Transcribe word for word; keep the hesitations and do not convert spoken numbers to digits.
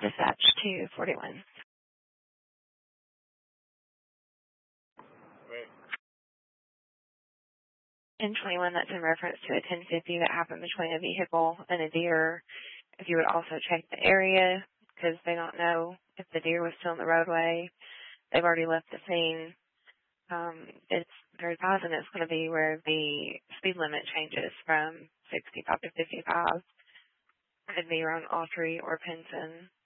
Dispatch two forty-one. Wait. ten twenty-one, that's in reference to a ten fifty that happened between a vehicle and a deer. If you would also check the area, because they don't know if the deer was still in the roadway. They've already left the scene. Um, it's very positive it's going to be where the speed limit changes from sixty-five to fifty-five. It'd be around Autry or Pinson.